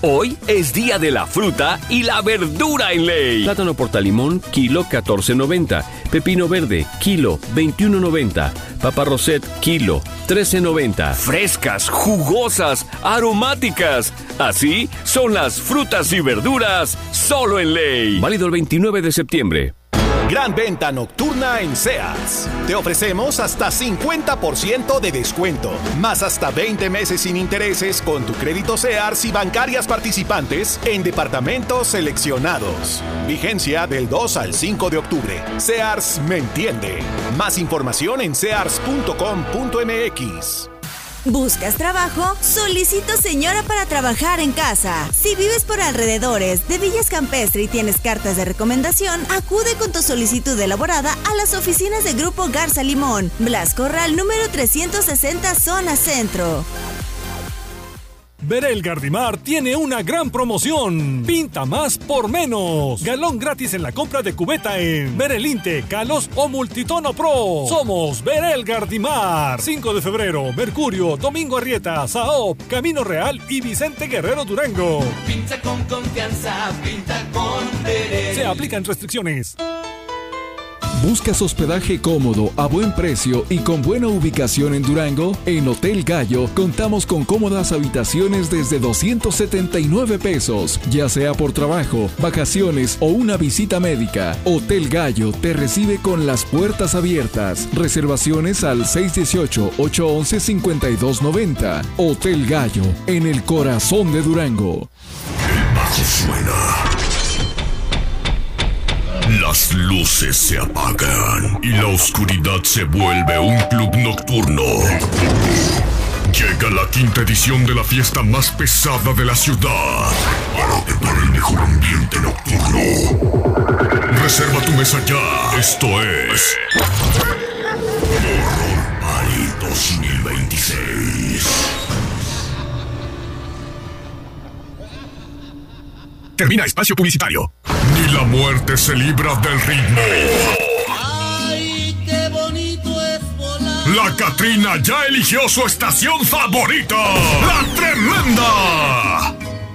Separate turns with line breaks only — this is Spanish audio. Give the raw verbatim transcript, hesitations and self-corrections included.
Hoy es día de la fruta y la verdura en Ley. Plátano portalimón, kilo catorce noventa. Pepino verde, kilo veintiuno noventa. Papa Roset, kilo trece noventa. Frescas, jugosas, aromáticas. Así son las frutas y verduras solo en Ley. Válido el veintinueve de septiembre.
Gran venta nocturna en Sears. Te ofrecemos hasta cincuenta por ciento de descuento, más hasta veinte meses sin intereses con tu crédito Sears y bancarias participantes en departamentos seleccionados. Vigencia del dos al cinco de octubre. Sears me entiende. Más información en sears punto com punto m x.
¿Buscas trabajo? Solicito señora para trabajar en casa. Si vives por alrededores de Villas Campestre y tienes cartas de recomendación, acude con tu solicitud elaborada a las oficinas de Grupo Garza Limón, Blas Corral número trescientos sesenta, zona centro.
Berel Gardimar tiene una gran promoción. Pinta más por menos. Galón gratis en la compra de cubeta en Berelinte, Calos o Multitono Pro. Somos Berel Gardimar. cinco de febrero, Mercurio, Domingo Arrieta, Saop, Camino Real y Vicente Guerrero Durango.
Pinta con confianza, pinta con Berel.
Se aplican restricciones.
¿Buscas hospedaje cómodo, a buen precio y con buena ubicación en Durango? En Hotel Gallo contamos con cómodas habitaciones desde doscientos setenta y nueve pesos, ya sea por trabajo, vacaciones o una visita médica. Hotel Gallo te recibe con las puertas abiertas. Reservaciones al seis uno ocho, ocho uno uno, cinco dos nueve cero. Hotel Gallo, en el corazón de Durango.
El bajo suena. Las luces se apagan y la oscuridad se vuelve un club nocturno. Llega la quinta edición de la fiesta más pesada de la ciudad para tener el mejor ambiente nocturno. Reserva tu mesa ya. Esto es Horror Party dos mil veintiséis. Termina espacio publicitario. Ni la muerte se libra del ritmo.
Ay, qué bonito es volar.
La Catrina ya eligió su estación favorita. ¡La Tremenda!